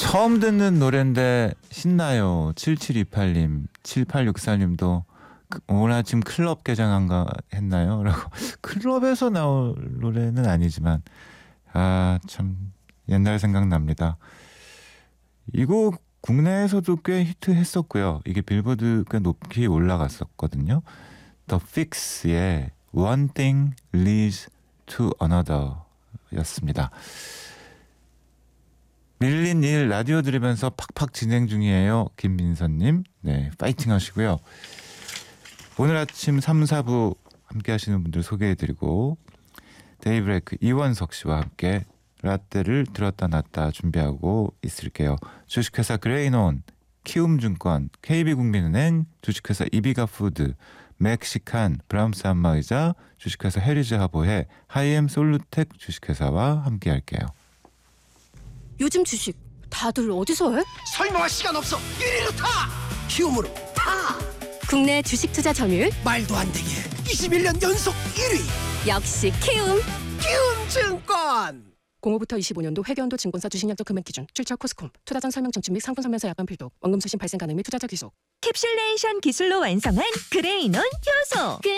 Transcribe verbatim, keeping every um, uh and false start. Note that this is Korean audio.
처음 듣는 노래인데 신나요. 칠칠이팔님, 칠팔육사님도 오늘 아침 클럽 개장한가 했나요? 라고. 클럽에서 나올 노래는 아니지만 아, 참 옛날 생각납니다. 이 곡 국내에서도 꽤 히트했었고요. 이게 빌보드 꽤 높이 올라갔었거든요. The Fix의 One Thing Leads to Another 였습니다. 밀린 일 라디오 들으면서 팍팍 진행 중이에요. 김민선님. 네, 파이팅 하시고요. 오늘 아침 삼, 사부 함께 하시는 분들 소개해드리고 데이브레이크 이원석 씨와 함께 라떼를 들었다 놨다 준비하고 있을게요. 주식회사 그레이논, 키움증권, 케이비국민은행, 주식회사 이비가푸드, 멕시칸, 브람스 한마의자, 주식회사 헤리즈 하보해, 하이엠 솔루텍 주식회사와 함께 할게요. 요즘 주식 다들 어디서 해? 설명할 시간 없어. 이리로 타. 키움으로 타. 국내 주식 투자 점유율 말도 안 되게 이십일 년 연속 일 위. 역시 키움. 키움증권. 공오부터 이십오 년도 회계연도 증권사 주식약정 금액 기준 출처 코스콤 투자 전 설명 청취 및 상품 설명서 약관 필독 원금 수신 발생 가능 및 투자자 귀속 캡슐레이션 기술로 완성한 그레이논 효소.